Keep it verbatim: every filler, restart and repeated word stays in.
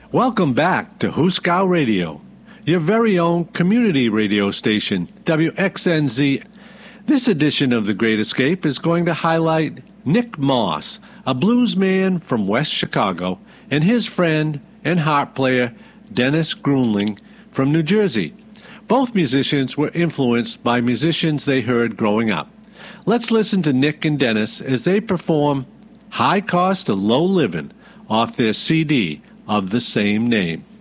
Welcome back to Huskow Radio, your very own community radio station, W X N Z. This edition of The Great Escape is going to highlight Nick Moss, a blues man from West Chicago, and his friend and harp player Dennis Grunling from New Jersey. Both musicians were influenced by musicians they heard growing up. Let's listen to Nick and Dennis as they perform High Cost of Low Livin' off their C D of the same name.